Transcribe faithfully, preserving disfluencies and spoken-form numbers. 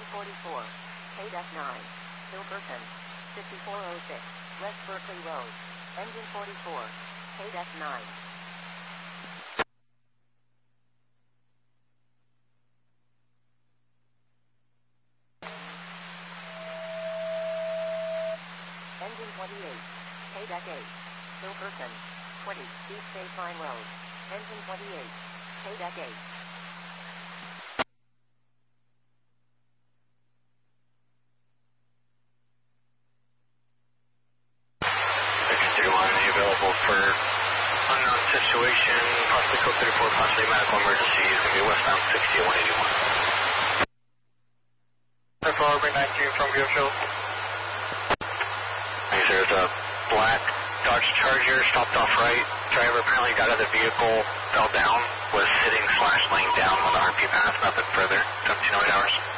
forty-four, K nine, Hilberton, fifty-four oh six, West Berkeley Road, engine forty-four, K nine. Engine twenty-eight, K eight, Hilberton, twenty, East Baseline Road, engine twenty-eight, K eight. Available for unknown situation, possibly code thirty-four, possibly medical emergency. It's going to be westbound sixty at one eighty-one. thirty-four, bring nine two from Grove Hill. There's a black Dodge Charger, stopped off right. Driver apparently got out of the vehicle, fell down, was sitting slash laying down on the R P path, nothing further. seventeen oh eight hours.